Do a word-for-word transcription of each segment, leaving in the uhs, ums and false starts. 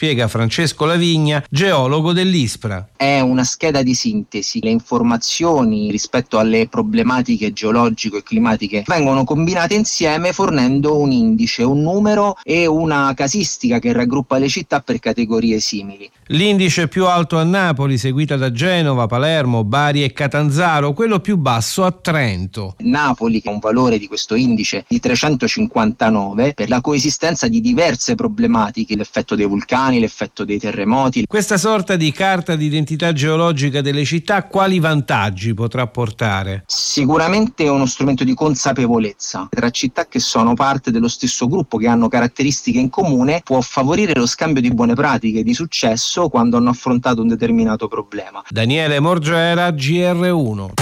spiega Francesco Lavigna, geologo dell'ISPRA. È una scheda di sintesi. Le informazioni rispetto alle problematiche geologiche e climatiche vengono combinate insieme fornendo un indice, un numero e una casistica che raggruppa le città per categorie simili. L'indice più alto a Napoli, seguita da Genova, Palermo, Bari e Catanzaro, quello più basso a Trento. Napoli ha un valore di questo indice di trecentocinquantanove per la coesistenza di diverse problematiche, l'effetto dei vulcani, l'effetto dei terremoti. Questa sorta di carta d'identità geologica delle città quali vantaggi potrà portare? Sicuramente è uno strumento di consapevolezza tra città che sono parte dello stesso gruppo, che hanno caratteristiche in comune, può favorire lo scambio di buone pratiche, di successo quando hanno affrontato un determinato problema. Daniele Morgera, G R uno.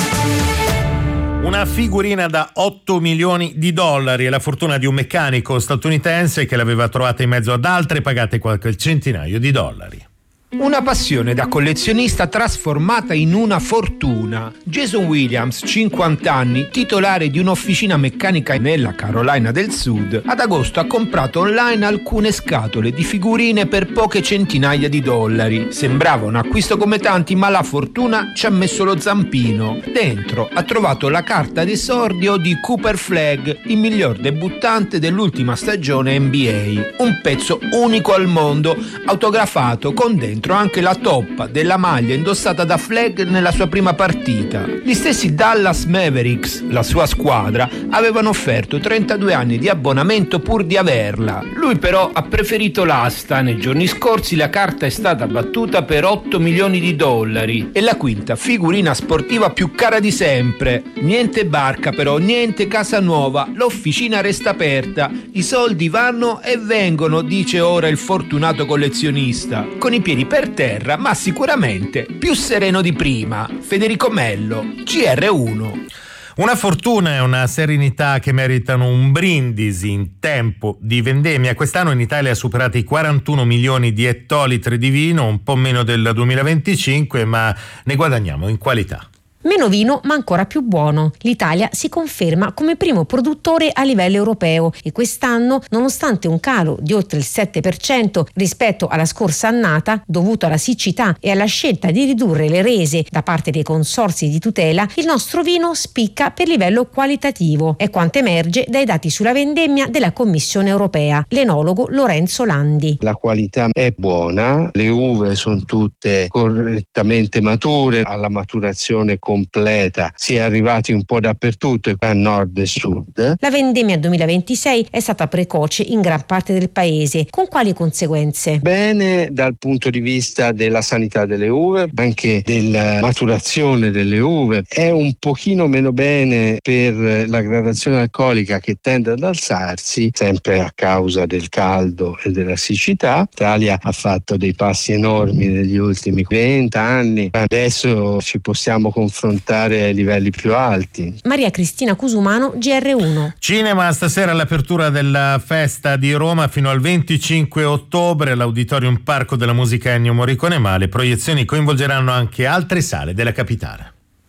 Una figurina da otto milioni di dollari è la fortuna di un meccanico statunitense che l'aveva trovata in mezzo ad altre pagate qualche centinaio di dollari. Una passione da collezionista trasformata in una fortuna. Jason Williams, cinquanta anni, titolare di un'officina meccanica nella Carolina del Sud, ad agosto ha comprato online alcune scatole di figurine per poche centinaia di dollari. Sembrava un acquisto come tanti, ma la fortuna ci ha messo lo zampino. Dentro ha trovato la carta d'esordio di Cooper Flagg, il miglior debuttante dell'ultima stagione N B A. Un pezzo unico al mondo, autografato con dentro anche la toppa della maglia indossata da Flagg nella sua prima partita. Gli stessi Dallas Mavericks, la sua squadra, avevano offerto trentadue anni di abbonamento pur di averla. Lui però ha preferito l'asta. Nei giorni scorsi la carta è stata battuta per otto milioni di dollari. È la quinta figurina sportiva più cara di sempre. Niente barca però, niente casa nuova, l'officina resta aperta. I soldi vanno e vengono, dice ora il fortunato collezionista, con i piedi per terra, ma sicuramente più sereno di prima. Federico Mello, G R uno. Una fortuna e una serenità che meritano un brindisi in tempo di vendemmia. Quest'anno in Italia ha superato i quarantuno milioni di ettolitri di vino, un po' meno del duemilaventicinque, ma ne guadagniamo in qualità. Meno vino ma ancora più buono. L'Italia si conferma come primo produttore a livello europeo e quest'anno, nonostante un calo di oltre il sette per cento rispetto alla scorsa annata, dovuto alla siccità e alla scelta di ridurre le rese da parte dei consorzi di tutela, il nostro vino spicca per livello qualitativo. È quanto emerge dai dati sulla vendemmia della Commissione europea. L'enologo Lorenzo Landi. La qualità è buona, le uve sono tutte correttamente mature, alla maturazione completa si è arrivati un po' dappertutto, a nord e sud. La vendemmia duemilaventisei è stata precoce in gran parte del paese. Con quali conseguenze? Bene dal punto di vista della sanità delle uve, anche della maturazione delle uve. È un pochino meno bene per la gradazione alcolica, che tende ad alzarsi sempre a causa del caldo e della siccità. L'Italia ha fatto dei passi enormi negli ultimi venti anni, adesso ci possiamo confrontare ai livelli più alti. Maria Cristina Cusumano, G R uno. Cinema, stasera all'apertura della festa di Roma fino al venticinque ottobre all'Auditorium Parco della Musica Ennio Morricone, ma le proiezioni coinvolgeranno anche altre sale della capitale.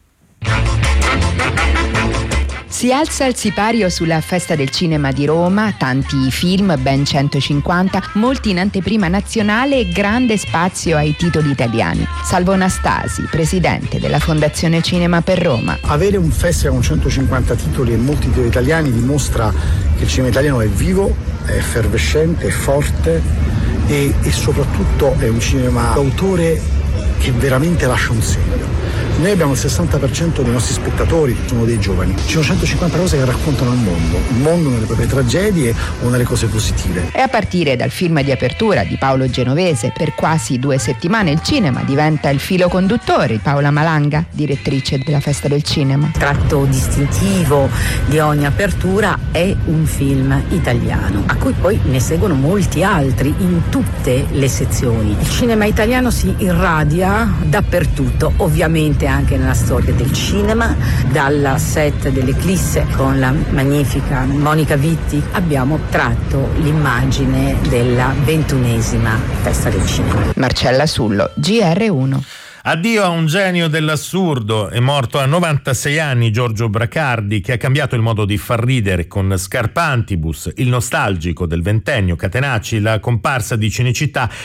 Si alza il sipario sulla Festa del Cinema di Roma, tanti film, ben centocinquanta, molti in anteprima nazionale e grande spazio ai titoli italiani. Salvo Anastasi, presidente della Fondazione Cinema per Roma. Avere un festival con centocinquanta titoli e molti titoli italiani dimostra che il cinema italiano è vivo, è effervescente, è forte e, e soprattutto è un cinema d'autore che veramente lascia un segno. Noi abbiamo il sessanta per cento dei nostri spettatori sono dei giovani. Ci sono centocinquanta cose che raccontano il mondo, il mondo nelle proprie tragedie o nelle cose positive. E a partire dal film di apertura di Paolo Genovese, per quasi due settimane il cinema diventa il filo conduttore. Paola Malanga, direttrice della Festa del Cinema. Il tratto distintivo di ogni apertura è un film italiano, a cui poi ne seguono molti altri in tutte le sezioni. Il cinema italiano si irradia dappertutto, ovviamente anche nella storia del cinema. Dalla set dell'Eclisse con la magnifica Monica Vitti abbiamo tratto l'immagine della ventunesima Festa del Cinema. Marcella Sullo, G R uno. Addio a un genio dell'assurdo. È morto a novantasei anni Giorgio Bracardi, che ha cambiato il modo di far ridere con Scarpantibus, il nostalgico del ventennio, Catenacci, la comparsa di Cinecittà